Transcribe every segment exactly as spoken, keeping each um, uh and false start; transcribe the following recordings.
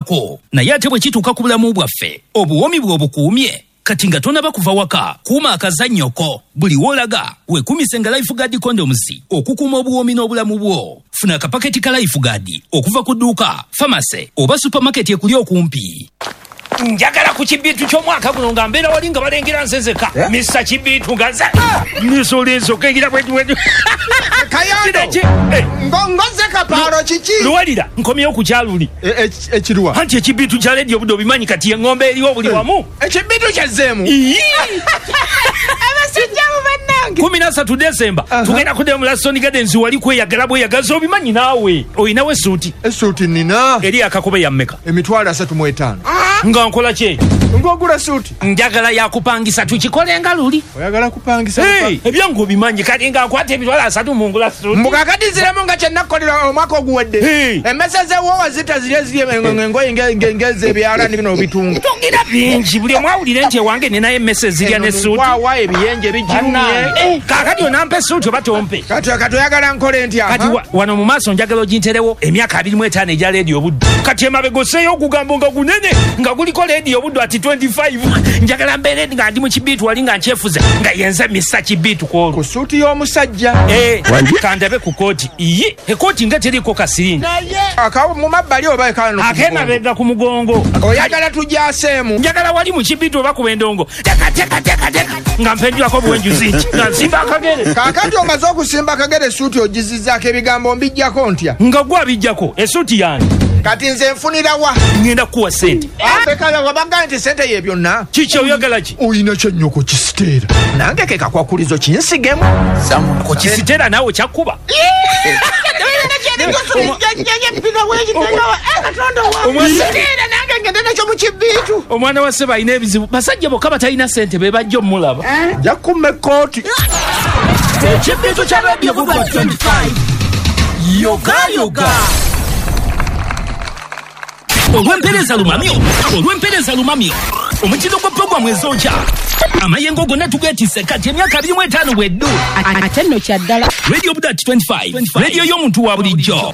ko naye ate bwe kituuka ku bulamu bwaffe obuwoomi bwe obukuumye kati nga tonaba kuva waka kuuma akazannyoko buli wolaga wekumise nga Lifeguard condoms okukuuma obuwoomi n'obulamu bwo. Funa akapaketi ka Lifeguard okuva ku dduuka, pharmacy oba supermarket ekuli okumpi. Njagala ku kibitu ky'omwaka guno nga mbeera wali nga balengera nsezeka yeah. Mister Kibitu ngaze nisolenso kengira bwetu bwetu Kayando ngongoze kaparo kiki luwalira nkomyewo ku kyaluli ekirwa hanti ekibitu kya radio budo bimanyi kati engombe eriwo buli wamu ekibitu kyazeemu abasajja bannange kumi na ssatu December tugenda kudde mu Laston Gardens wali kweyagala bweyagaza obimanyi naawe oyinawo essuuti essuuti nina eri akakobe ya mmeka emitwalo asatu mu etaano nga nkola ki ngogula suuti njagala yakupangisa tukikolenga luli oyagala kupangisa hey, ebyangu obimanyi kati nga nkwata emitwalo asatu mu ngula suuti mbukakati ziremu nga kyennakolera omwaka oguwedde hey. emmese z'ewoowa zita zirye zirye engoye ngeze ebyala nibino obitunga tugira bingi buli omwawulire nti ewange ninayo emmese zirya ne suuti waawa ebiyenje bijirumye kakati onampe suuti oba tompe kati kati oyagala nkole ntya kati wano mu maaso njagala oginterewo emyaka abiri mu etaano egya leediyo obuddu kati emabega osseeyo okugambo nga gunene nga guliko leediyo obuddu ati twenty-five njagala mbeere nga ndi mu kibiitu wali nga nkyefuza nga yenze Mister Kibiitu kwolwo ku suuti y'omusajja eh kandabe ku kooti iye ekooti nga teriko kasirinda akawo mu mabbali oba ekano akemabega ku mugongo oyagala tujaaseemu njagala wali mu kibiitu oba ku bendongo teka teka teka teka nga mpendulako buwenjuzi nki nga nsimba akagere kaakati omaze okusimba akagere suuti ogizizzaako ebigambo mbijjako ntya nga gwe abijjako essuuti yange kati nze nfunira wa ngenda kuwa sente bekala wabaga nti sente ye byonna kiki oyagala ki oyina kyannyoko kisiteera nange ke kakwakulizo kinsigemu ko kisiteera naawe kyakkuba omwana wa ssebe alina ebizibu basajja bokka batalina sente be bajja omulaba jakkumme kooti ekibiitu kya radio Budwa twenty-five yoga yoga olw'empeereza lumamyo olw'empeereza lumamyo omutindo gwa puroguramu ezooja amayengo gonna tugeetisse kati emyaka abiri mu etaano bweddu ate nno kyaddala radio Budwa twenty-five radio y'omuntu wa bulijjo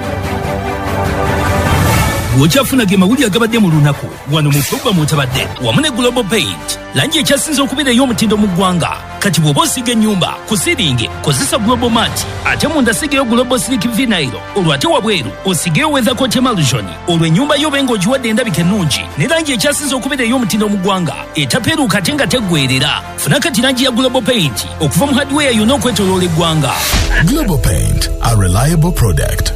bw'okyafuna ge mawulire agabadde mu lunaku wano mu puroguramu otabadde wamu ne Global Paint langi ekyasinze okubeera ey'omutindo mu ggwanga kati bw'oba osiga ennyumba ku siringi kozesa Global Mat ate munda sigeyo Global Slick Vinyl olwo ate wabweru osigeyo Weather Coat Emulsion olwo ennyumba yo benga ogiwadde endabika ennungi ne langi ekyasinze okubeera ey'omutindo mu ggwanga etapeeruuka ate nga teggwerera funa kati langi ya Global Paint okuva mu hardware yonna okwetooloola eggwanga. Global Paint, a reliable product.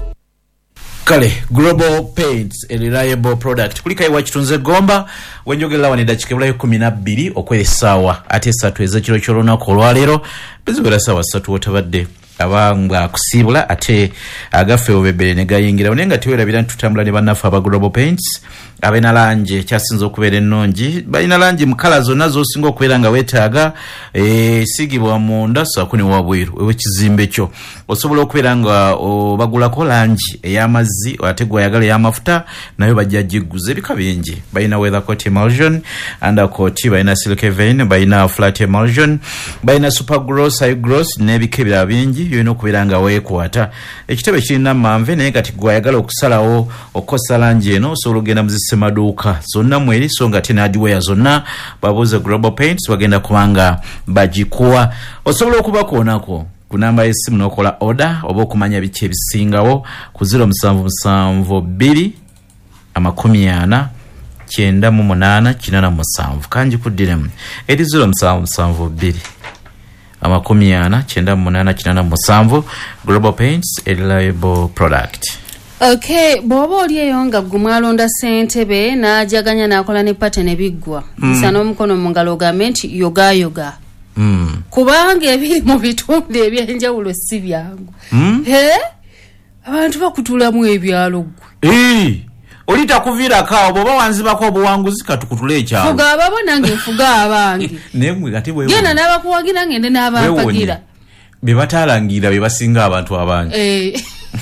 Kale Global Paints, a reliable product. Kulika iwa chitunze gomba wenjogela wani dachikebula yu kumi na bbiri okwele sawa ate satu eza chilo chorona kolwalero bezubela sawa satu wotabadde abanga kusibula ate agafe obebele nega yingira unenga tiwela bila tutambula ni banafa aba Global Paints abena lanje kyasinzo okubera ennungi balina lanje mukala zonna zosinga okubeera nga weetaaga e, sigibwa munda sakuni wabweru ewe kizimbe kyo osobola okubeera nga bagulako lanji ey'amazzi ate gwayagala ey'amafuta nayo bajja giguza ebika bingi balina Weather Coat Emulsion, Undercoat, balina Silk Vein, balina Flat Emulsion, balina Super Gloss, High Gloss n'ebika ebirala bingi byolina okubeera nga weekwata ekitebe kirina manve naye kati gwayagala okusalawo okosa lanji eno osobola okugenda mu semaduka zonna mweri songa tena hardware zonna babuze Global Paints bagenda kubanga bagikuwa osobola okuba konako ku namba y'essimu n'okola order oba okumanya biki ebisingawo ku zero seven seven two amakumi ana kyenda mu munaana kinana mu musanvu kanji kuddiremu eri zero seven seven two amakumi ana kyenda mu munaana kinana mu musanvu. Global Paints, a reliable product. Okay, bobo oliyeyo nga gumwalonda ssentebe n'ajaganya n'akola ne pattern ebiggwa nsa n'omukono mu ngalo ogambe nti yoga yoga mm. kubanga ebiri mu bitundu ebyenjawulo si byangu mm? he abantu bakutulamu ebyalo gwe hey. Olita kuvira kao boba wanzibako obuwanguzi katukutule ekyalo fuga ababo nange nfuga abange nemwe kati bwe genda n'abakuwagira ngende n'abampagira be batalangira be basinga abantu abangi eh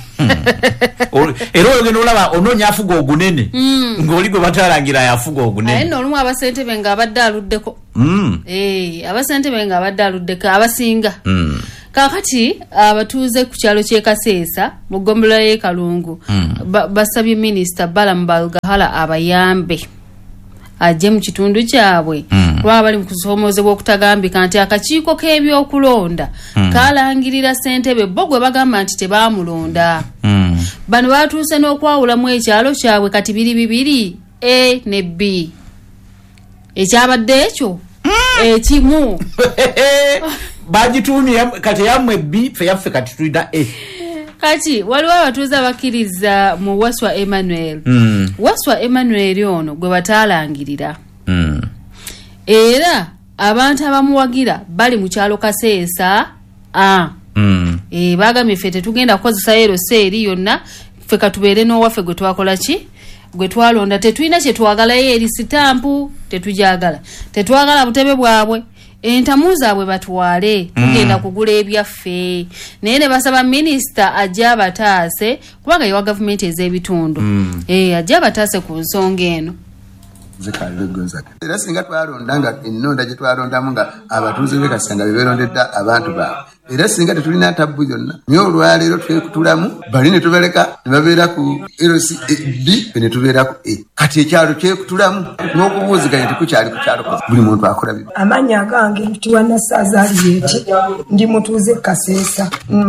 era ogenda olaba ononya afuga ogunene ng'oli gwe batalangira yafuga ogunene aye nno olumu abasente be nga abadde aluddeko mm. eh abasente be nga abadde aluddeko abasinga mm. kakati abatuuze ku kyalo ky'e Kaseesa mu ggombolola y'e Kalungu basabye minisita Balamu Balugahala abayambe ajje mu kitundu kyabwe kuba bali mu kusoomozebwa okutagambika nti akakiiko k'ebyokulonda kalangirira ssentebe bo gwe bagamba nti tebaamulonda bano batuuse n'okwawulamu ekyalo kyabwe kati biri bibiri A ne B ekyabadde ekyo ekimu bagitumye kati yamwe B fe yaffe kati tulina A kati waliwo abatuuze abakkiriza mu Waswa Emmanuel mm. Waswa Emmanuel ono gwe bataalangirira mm. era abantu abamuwagira bali mu kyalo Kaseesa a mm. e, bagambye ffe tetugenda kukozesa ero seeri yonna ffe katubeere n'owaffe gwe twakola ki gwe twalonda tetulina kye twagalayo eri sitampu tetujagala tetwagala butebe bwabwe entamu zaabwe batwale tugenda mm. kugula ebyaffe naye ne basaba minisita ajja abataase kubanga yewa gavumenti ez'ebitundu mm. e, ajja abataase ku nsonga eno era singa twalonda nga ennonda gye twalondamu nga abatuuze b'e Kasanga be beerondedda abantu baabwe era singa tetulina tabbu yonna naye olwaleero twekutulamu bali ne tubaleka ne babeera ku L C B ne tubeera ku A kati ekyalo kyekutulamu n'okubuuziganya tekukyali ku kyalo buli muntu akola bibi. Amannya agange Ntiwana Sazaliyeti ndi mutuuze Kaseesa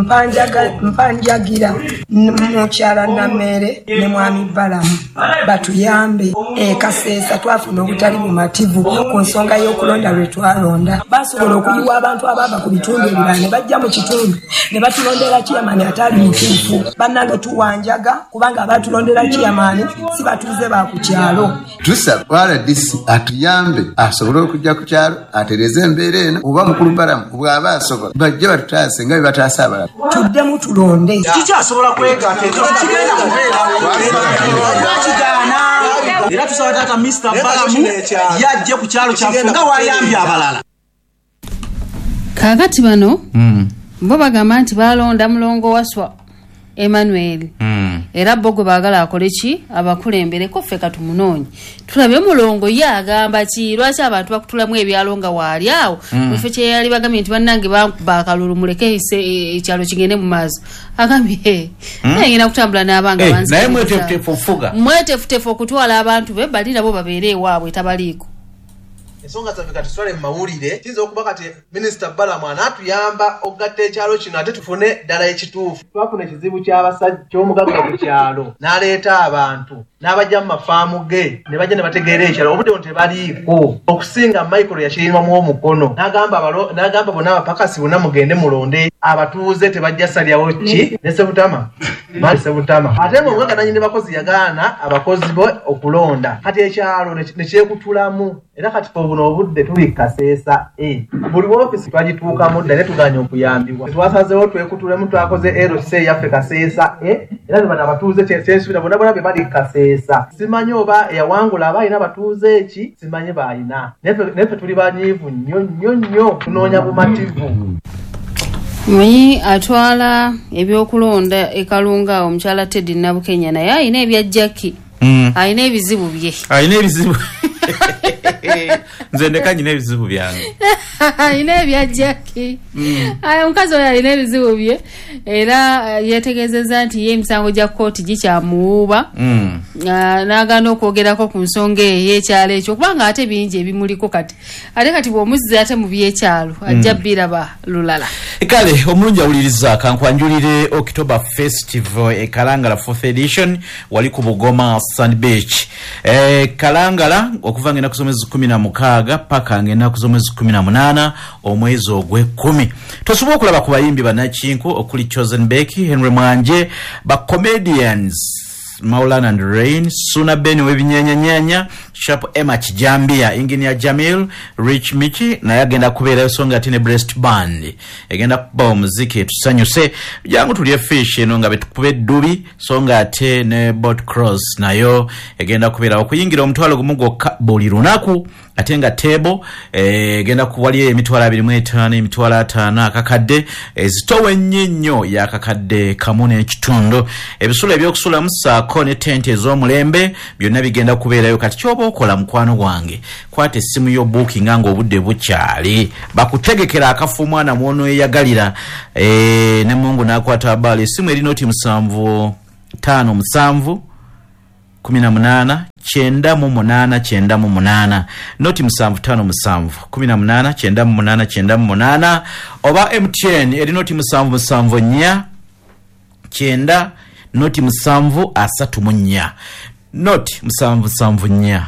mpanjagira mukyala Namere ne mwami Balamu batuyambe e Kaseesa twafuna obutali bumativu ku nsonga y'okulonda lwe twalonda basobola okuyiwa abantu abava ku bitundu ebirala ne bajja mu kitundu ne batulondera kiyamani atali mutuufu bannange tuwanjaga kubanga abatulondera kiyamani si batuuze ba ku kyalo. Tusaba R D C atuyambe asobole okujja ku kyalo atereze embeera eno oba mukulu Balamu bw'aba asobola bajje batutaase nga bwe bataasa abalala tuddemu tulonde kikyasobola kwegaata ekyo kigenda kubeera kigaana era tusaba taata mister Balamu yajje ku kyalo kyaffe nga wayambye abalala. Kakati bano mm. bo bagamba nti balonda mulongo Waswa Emmanuel mm. era bo gwe baagala akole ki abakulembere ko ffe katumunoonyi tulabye mulongo ye agamba ki lwaki abantu bakutulamu ebyalo nga waali awo mm. ffe kye yali bagambye nti bannange bakalulu muleke ekyalo kigende mu maaso agambye mm. naye ngenda kutambula n'abanga hey, naye mwetefutefu ofuga mwetefutefu okutwala abantu be bali nabo babeere ewaabwe tabaliiko. Ensonga zaffe kati tutwale mu mawulire kiyinza okuba kati minisita Balamu anaatuyamba okugatta ekyalo kino ate tufune ddala ekituufu. Twafuna ekizibu ky'abasajja ky'omugagga ku kyalo n'aleeta abantu n'abajja mu mafaamu ge ne bajja ne bategeera ekyalo obudde ono tebaliiko okusinga Michael yakirimamu omukono n'agamba n'agamba bonna abapakasi bonna mugende mulonde abatuuze tebajja salyawo ki ne Sebutama mali Sebutama ate ng'omugagga nannyini bakozi yagaana abakozi be okulonda kati ekyalo ne kyekutulamu era kati buno obudde tuli Kaseesa e buli woofiisi twagituukamu dda ne tuganya okuyambibwa twasazeewo twekutulemu twakoze L C yaffe Kaseesa e era ne bano abatuuze kyensubira bonna bonna be bali Kaseesa simanyi oba eyawangula aba alina abatuuze eki simanyi baalina neffe tuli banyiivu nnyo nnyo nnyo tunoonya bumativu. Mwenyi atwala ebyokulonda e Kalunga omukyala Teddy Nabukenya naye alina ebyajjaki mm. alina ebizibu bye alina ebizibu nze ndeka nyina ebizibu byange alina ebyajjaki aya omukazi oyo alina ebizibu bye era yetegeezezza nti ye emisango gya kkooti gikyamuwuuba n'agaana okwogerako ku nsonga eyo ekyalo ekyo kubanga ate bingi ebimuliko kati ate kati bw'omuzza ate mu by'ekyalo ajja biraba lulala. Kale omulungi awuliriza kankwanjulire October Festival e Kalangala fourth edition wali ku Bugoma Sand Beach e Kalangala okuva ngenda kuzomezi kumi na mukaaga paka ngenda kuzomezi kumi na munana omwezi ogw'ekkumi. Tosobola okulaba ku bayimbi bannakinku okuli Chosen Becky, Henry Mwanje, ba comedians Maulana and Rain, Suna Beni webinyeenya nyanya, Sharp Emma Kijambia, Engineer Jamil, Rich Michi, na yagenda kubeera songa tine breast band. Egenda kuba omuziki tusanyuse. Jangu tuliye fish eno nga betukube dubi songa ate ne boat cross nayo egenda kubeera okuyingira omutwalo gumu gwokka buli lunaku ate nga tebo egenda kuwaliyo emitwalo abiri mu etaano emitwalo ataano akakadde ezitowe nnyo ya kakadde kamu n'ekitundu ebisula ebyokusulamu ssaako ssaako ne tenti ez'omulembe byonna bigenda kubeerayo. Kati kyoba okola mukwano gwange kwata essimu y'obuukinga ng'obudde bukyali bakutegekera akafu omwana mw'onooyeyagalira. E, ne mungu n'akwata abaala essimu erina oti musanvu ttaano musanvu kumi na munaana kyenda mu munaana kyenda mu munaana noti musanvu ttaano musanvu kumi na munaana kyenda mu munaana kyenda mu munaana oba M T N eri noti musanvu musanvu nnya kyenda noti musanvu asatu mu nnya noti musanvu musanvu nnya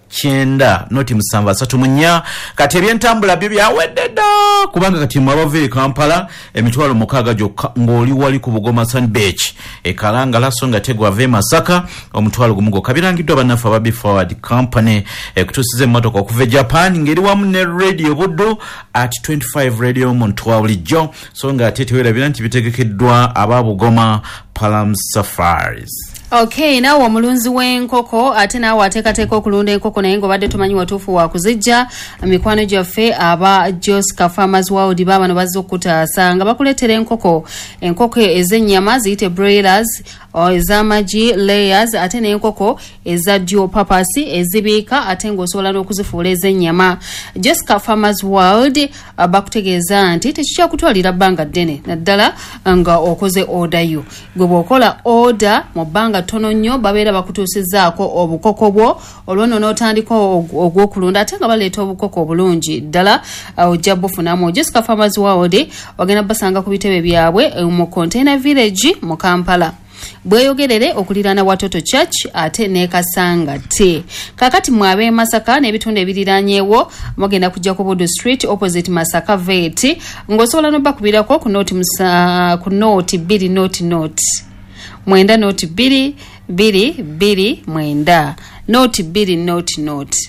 kyenda noti musanvu asatu mu nnya. Kati ebyentambula byo byawedde dda kubanga kati mwabava e Kampala emitwalo mukaaga gyokka ng'oli wali ku Bugoma Sun Beach e Kalangala so nga tegwava e Masaka omutwalo gumu gwokka. Birangiddwa bannaffe aba Forward Company ekutuusiza emmotoka okuva e Japan ng'eri wamu ne radio Buddu at twenty-five radio mu ntwa bulijjo so nga ate tewerabira nti bitegekeddwa aba Bugoma Palam Safaris. Okay, nawe omulunzi w'enkoko ate naawe ateekateeka okulunda enkoko naye ng'obadde tomanyi watuufu wa kuzijja. Mikwano gyaffe aba Josca Farmers World baabano bazze okutaasa nga bakuleetera enkoko enkoko ez'ennyama ziyite broilers ez'amagi layers ate n'enkoko eza dual purpose ezibiika ate ng'osobola n'okuzifuula ez'ennyama. Josca Farmers World uh, bakutegeeza nti tekikya kutwalira bbanga ddene naddala nga okoze order yo. Gwe bw'okola order mu bbanga tono nnyo babeera bakutuusizaako obukoko bwo olwono n'otandika ogw'okulunda ate nga baleeta obukoko obulungi ddala ojja bufunamu. Josca Farmers World ogenda basanga ku bitebe byabwe mu Container Village mu Kampala. Bweyogerere okuliraana Watoto Church ate ne Kasangate. Kakati mwabe Masaka n'ebitundu ebiriraanyeewo mugenda kujja ku Buddu Street opposite Masaka Vet ng'osobola n'obbakubirako ku nooti musa ku nooti bbiri nooti nooti mwenda nooti bbiri bbiri bbiri mwenda nooti bbiri nooti nooti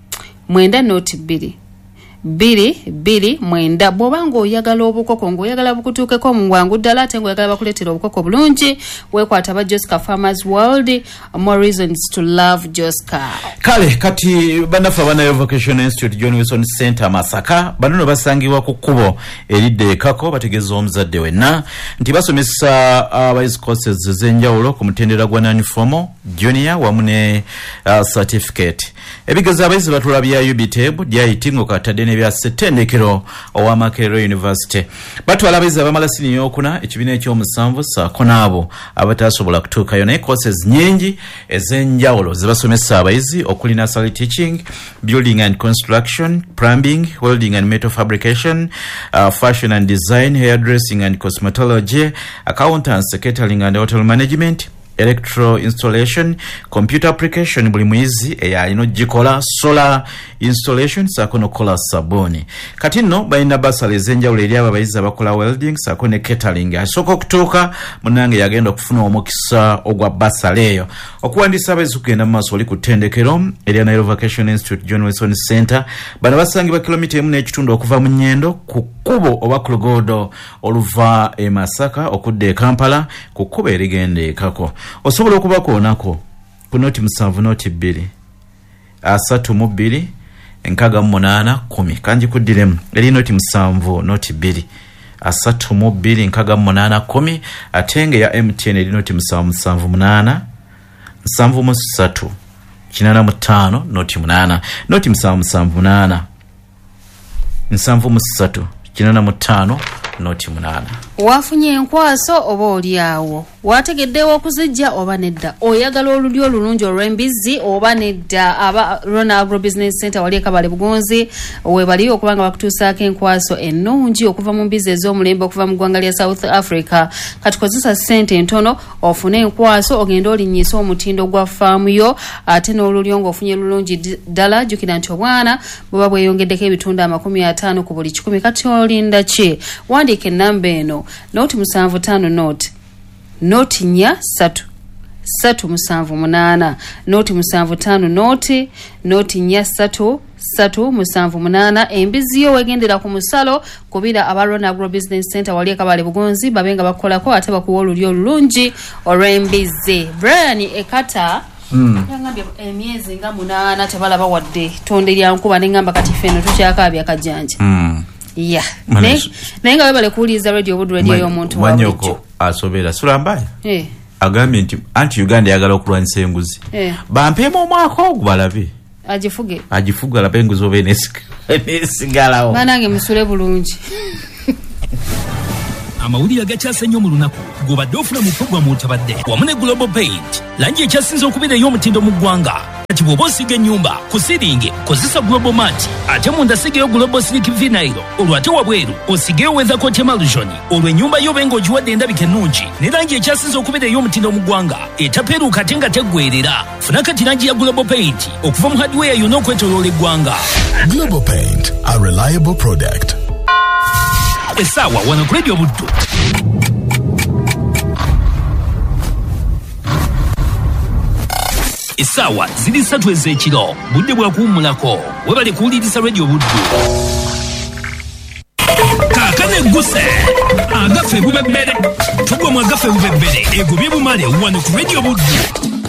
mwenda nooti bbiri bbiri bbiri mwenda. Bw'oba ng'oyagala obukoko ng'oyagala bukutuukeko mu bwangu ddala ate ng'oyagala bakuleetera obukoko bulungi weekwata ba Josca Farmers World. More reasons to love Josca. Kale kati bannaffe abanayo Vocational Institute John Wilson Center Masaka bano no basangibwa ku kkubo eridde ekako bategeeza omuzadde wenna nti basomesa abayizi uh, courses ez'enjawulo ku mutendera gwa non-formal junior wamu ne uh, certificate. Ebigezo abayizi batula bya U B T E B dyayitingo katadde ne bya Setendekero owa Makerere University batwala abayizi abamala sini yokuna ekibiina ekyomusanvu saako n'abo abatasobola kutuukayo naye courses nyingi ez'enjawulo zibasomesa abayizi okuli nursery teaching, building and construction, plumbing, welding and metal fabrication, uh, fashion and design, hairdressing and cosmetology, accountants, catering and hotel management, electro installation, computer application buli muyizi eyalina gikola, solar installation saako nokola sabuni. Kati nno balina basale ez'enjawulo eri abo abayizi abakola welding saako ne catering. Asooka okutuuka munnange yagenda okufuna omukisa ogwa basale eyo. Okuwandiisa abayizi kugenda mu maaso oli ku ttendekero erya Nile Vocational Institute John Wilson Center. Bano basangibwa kilomita emu n'ekitundu okuva mu Nnyendo ku kkubo oba ku luguudo oluva e Masaka okudda e Kampala ku kkubo erigenda ekako. Osobola okubakoonako ku nooti musanvu nooti bbiri asatu mu bbiri enkaaga mu munaana kumi kanjikuddiremu eri nooti musanvu nooti bbiri asatu mu bbiri enkaaga mu munaana kumi ate nga ya M T N eri nooti musanvu musanvu munaana nsanvu mu ssatu kinaana mu ttaano nooti munaana nooti musanvu musanvu munaana nsanvu mu ssatu kinaana mu ttaano nooti munaana. Wafunye enkwaso oba oli awo wategeddewo okuzijja oba nedda oyagala olulyo olulungi olw'embizzi oba nedda aba Rona Agro Business Center wali ekabale Bugonzi webaliyo okubanga bakutuusaako enkwaso ennungi okuva mu mbizzi ez'omulembe okuva mu ggwanga lya South Africa. Kati kozesa ssente entono ofune enkwaso ogenda olinnyisa omutindo gwa faamu yo ate n'olulyo ng'ofunye lulungi ddala. Jjukira nti obwana bweba bweyongeddeko ebitundu amakumi ataano ku buli kikumi. Kati olinda ki? Wandiika ennamba eno nooti musanvu ttaano nooti nooti nnya ssatu ssatu musanvu munaana nooti musanvu ttaano nooti nooti nnya ssatu ssatu musanvu munaana. Embizzi yo wegendera ku musalo kubira aba Rona Agro Business Center wali ekabale Bugonzi babenga bakolako ate bakuwa olulyo olulungi olw'embizzi. Brian Ekata Mm. Yangambye emyezi nga munaana tebalaba wadde tonde lya nkuba n'engamba kati feno tukyakaabya kajjanja. Mm. Yeah. Naye nga webale kuwuliriza radio Buddu radio y'omuntu wa Wanyoko asobera sulambaya. Eh. agambye nti anti Uganda yagala okulwanyisa enguzi eh. bampeemu omwaka ogwo balabe agifuge agifuga alabe enguzi oba enesigalawo banange musule bulungi amawulire agakyase nnyo mu lunaku gobadde ofuna mu puroguramu otabadde wamu ne Global Paint langi ekyasinze okubeera ey'omutindo mu ggwanga kati bw'oba osiga ennyumba ku siringi kozesa Global Mat ate munda sigeyo Global Slick Vinyl olwo ate wabweru osigeyo Weather Coat Emulsion olwo ennyumba yo be ng'ogiwadde endabika ennungi ne langi ekyasinze okubeera ey'omutindo mu ggwanga etapeeruuka ate nga teggwerera funa kati langi ya Global Paint okuva mu hardware yonna okwetooloola eggwanga. Global Paint, a reliable product. Essaawa wano ku Radio Buddu. Essaawa ziri ssatu ez'ekiro budde bwa kuwummulako webale kuwuliriza Radio Buddu. Kaakano egguse agaffe bubebbere tugwa mu agaffe bubebbere egobye bumale wano ku Radio Buddu.